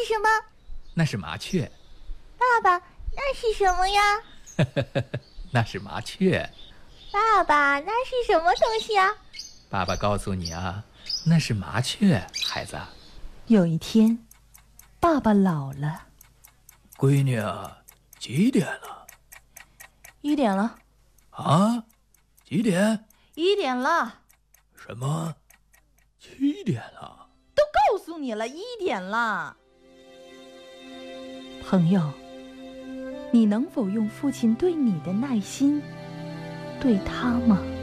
什么？ 那是麻雀。 爸爸，那是什么呀？ 那是麻雀。 爸爸，那是什么东西啊？ 爸爸告诉你啊，那是麻雀，孩子。 有一天，爸爸老了。 闺女啊，几点了 1点了。 啊？几点 ？1点了。 什么？7点了？ 都告诉你了，1点了。朋友，你能否用父亲对你的耐心对他吗？